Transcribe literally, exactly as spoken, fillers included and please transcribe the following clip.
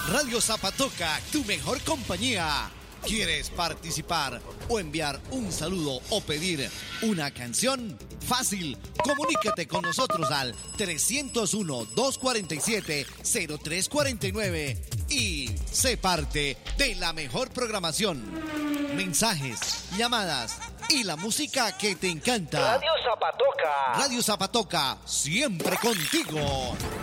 Radio Zapatoca, tu mejor compañía. ¿Quieres participar o enviar un saludo o pedir una canción? Fácil, comunícate con nosotros al trescientos uno, doscientos cuarenta y siete, cero tres cuarenta y nueve y sé parte de la mejor programación. Mensajes, llamadas y la música que te encanta. Radio Zapatoca. Radio Zapatoca, siempre contigo.